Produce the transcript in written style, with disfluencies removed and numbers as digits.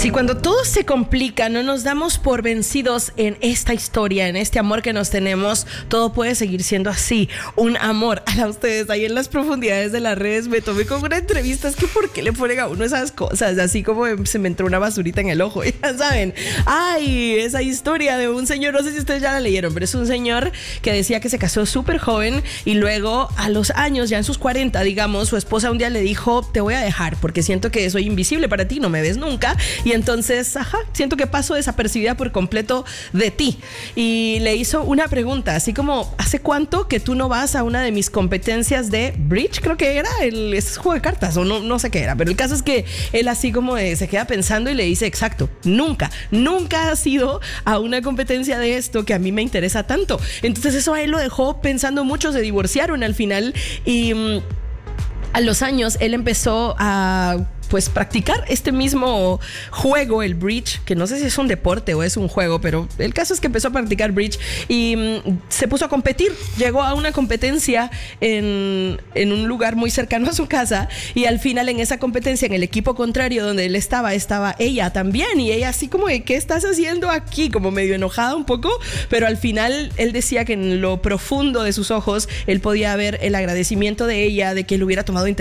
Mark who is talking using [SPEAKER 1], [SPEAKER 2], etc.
[SPEAKER 1] Si cuando todo se complica, no nos damos por vencidos en esta historia, en este amor que nos tenemos, todo puede seguir siendo así, un amor. A ustedes ahí en las profundidades de las redes me tomé con una entrevista, es que ¿por qué le ponen a uno esas cosas? Así como se me entró una basurita en el ojo, ya saben. Ay, esa historia de un señor, no sé si ustedes ya la leyeron, pero es un señor que decía que se casó súper joven y luego a los años, ya en sus 40, digamos, su esposa un día le dijo: te voy a dejar porque siento que soy invisible para ti, no me ves nunca. Y entonces, siento que paso desapercibida por completo de ti. Y le hizo una pregunta, así como: ¿hace cuánto que tú no vas a una de mis competencias de bridge? Creo que era ese juego de cartas, o no sé qué era, pero el caso es que él así como se queda pensando y le dice: exacto, nunca has ido a una competencia de esto que a mí me interesa tanto. Entonces eso a él lo dejó pensando mucho, se divorciaron al final y a los años él empezó a practicar este mismo juego, el bridge, que no sé si es un deporte o es un juego, pero el caso es que empezó a practicar bridge y se puso a competir. Llegó a una competencia en un lugar muy cercano a su casa y al final en esa competencia, en el equipo contrario donde él estaba ella también, y ella así como de: ¿qué estás haciendo aquí? Como medio enojada un poco, pero al final él decía que en lo profundo de sus ojos él podía ver el agradecimiento de ella, de que él hubiera tomado interés